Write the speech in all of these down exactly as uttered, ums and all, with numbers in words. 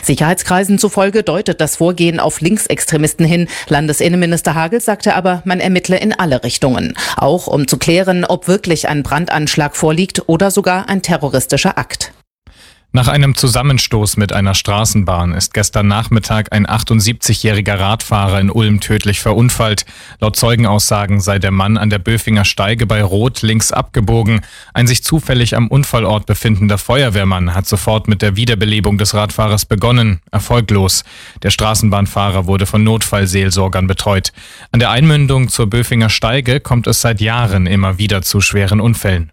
Sicherheitskreisen zufolge deutet das Vorgehen auf Linksextremisten hin. Landesinnenminister Hagel sagte aber, man ermittle in alle Richtungen. Auch um zu klären, ob wirklich ein Brandanschlag vorliegt oder sogar ein terroristischer Akt. Nach einem Zusammenstoß mit einer Straßenbahn ist gestern Nachmittag ein achtundsiebzigjähriger Radfahrer in Ulm tödlich verunfallt. Laut Zeugenaussagen sei der Mann an der Böfinger Steige bei Rot links abgebogen. Ein sich zufällig am Unfallort befindender Feuerwehrmann hat sofort mit der Wiederbelebung des Radfahrers begonnen. Erfolglos. Der Straßenbahnfahrer wurde von Notfallseelsorgern betreut. An der Einmündung zur Böfinger Steige kommt es seit Jahren immer wieder zu schweren Unfällen.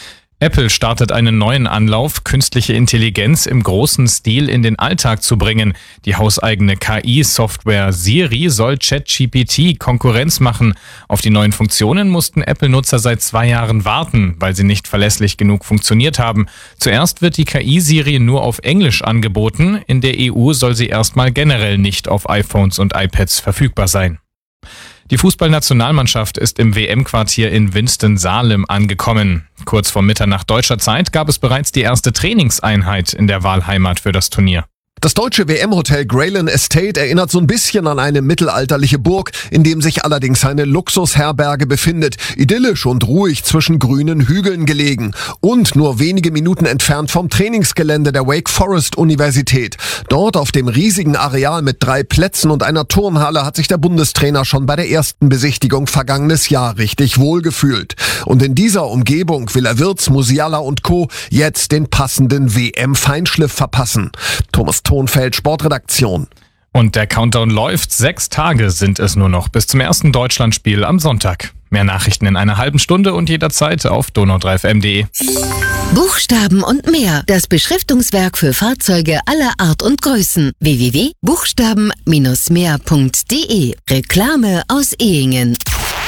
Apple startet einen neuen Anlauf, künstliche Intelligenz im großen Stil in den Alltag zu bringen. Die hauseigene K I-Software Siri soll ChatGPT Konkurrenz machen. Auf die neuen Funktionen mussten Apple-Nutzer seit zwei Jahren warten, weil sie nicht verlässlich genug funktioniert haben. Zuerst wird die K I-Siri nur auf Englisch angeboten. In der E U soll sie erstmal generell nicht auf iPhones und iPads verfügbar sein. Die Fußballnationalmannschaft ist im W M-Quartier in Winston-Salem angekommen. Kurz vor Mitternacht deutscher Zeit gab es bereits die erste Trainingseinheit in der Wahlheimat für das Turnier. Das deutsche W M-Hotel Greyland Estate erinnert so ein bisschen an eine mittelalterliche Burg, in dem sich allerdings eine Luxusherberge befindet. Idyllisch und ruhig zwischen grünen Hügeln gelegen und nur wenige Minuten entfernt vom Trainingsgelände der Wake Forest Universität. Dort auf dem riesigen Areal mit drei Plätzen und einer Turnhalle hat sich der Bundestrainer schon bei der ersten Besichtigung vergangenes Jahr richtig wohlgefühlt. Und in dieser Umgebung will er Wirtz, Musiala und Co. jetzt den passenden W M-Feinschliff verpassen. Thomas Tonfeld, Sportredaktion. Und der Countdown läuft. Sechs Tage sind es nur noch bis zum ersten Deutschlandspiel am Sonntag. Mehr Nachrichten in einer halben Stunde und jederzeit auf donau drei f m punkt d e. Buchstaben und mehr. Das Beschriftungswerk für Fahrzeuge aller Art und Größen. w w w punkt buchstaben Bindestrich mehr punkt d e. Reklame aus Ehingen.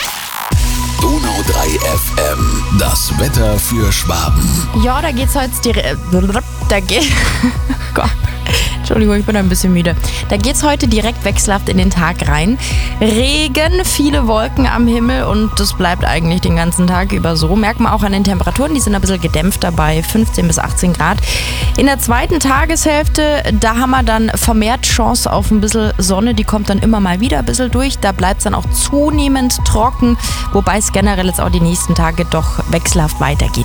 Donau drei F M. Das Wetter für Schwaben. Ja, da geht's heute direkt. Da geht. Gott. Entschuldigung, ich bin ein bisschen müde. Da geht's heute direkt wechselhaft in den Tag rein. Regen, viele Wolken am Himmel und das bleibt eigentlich den ganzen Tag über so. Merkt man auch an den Temperaturen, die sind ein bisschen gedämpfter bei fünfzehn bis achtzehn Grad. In der zweiten Tageshälfte, da haben wir dann vermehrt Chance auf ein bisschen Sonne. Die kommt dann immer mal wieder ein bisschen durch. Da bleibt es dann auch zunehmend trocken, wobei es generell jetzt auch die nächsten Tage doch wechselhaft weitergeht.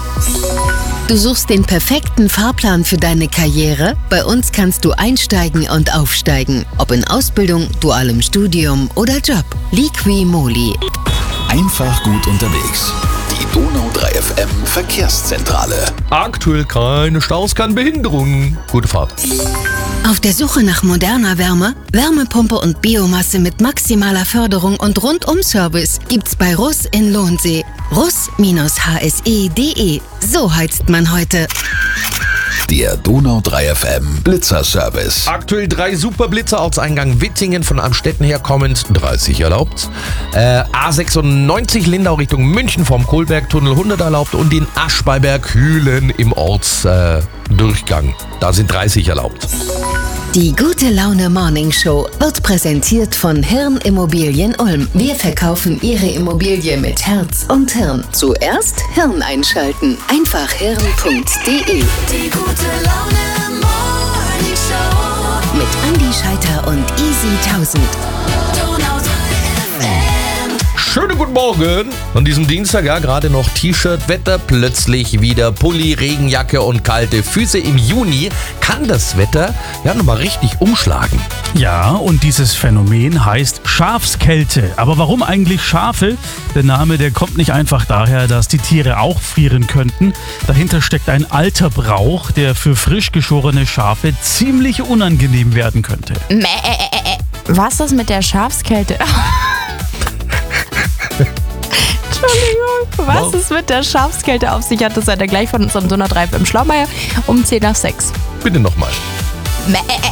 Du suchst den perfekten Fahrplan für deine Karriere? Bei uns kannst du einsteigen und aufsteigen. Ob in Ausbildung, dualem Studium oder Job. Liqui Moly. Einfach gut unterwegs. Die Donau drei F M Verkehrszentrale. Aktuell keine Staus, keine Behinderung. Gute Fahrt. Auf der Suche nach moderner Wärme, Wärmepumpe und Biomasse mit maximaler Förderung und Rundum-Service gibt's bei Russ in Lohnsee. russ H S E punkt d e. So heizt man heute. Der Donau drei F M Blitzerservice. Aktuell drei Superblitzer als Eingang Wittingen von Amstetten her kommend, dreißig erlaubt. Äh, A sechsundneunzig Lindau Richtung München vom Kohlbergtunnel hundert erlaubt und den Aschbeiberg-Hülen im Ortsdurchgang. Äh, da sind dreißig erlaubt. Die Gute Laune Morning Show wird präsentiert von Hirn Immobilien Ulm. Wir verkaufen Ihre Immobilie mit Herz und Hirn. Zuerst Hirn einschalten. Einfach hirn punkt d e. Die Gute Laune Morning Show mit Andi Scheiter und Easy tausend. Donau drei F M. Schönen guten Morgen. An diesem Dienstag, ja, gerade noch T-Shirt-Wetter, plötzlich wieder Pulli, Regenjacke und kalte Füße. Im Juni kann das Wetter ja nochmal richtig umschlagen. Ja, und dieses Phänomen heißt Schafskälte. Aber warum eigentlich Schafe? Der Name, der kommt nicht einfach daher, dass die Tiere auch frieren könnten. Dahinter steckt ein alter Brauch, der für frisch geschorene Schafe ziemlich unangenehm werden könnte. Mäh, äh, äh, äh. Was ist das mit der Schafskälte? Entschuldigung, was es mit der Schafskälte auf sich hat, das seid ihr gleich von unserem Donau drei F M Schlaumeier um zehn nach sechs. Bitte nochmal. Mäh.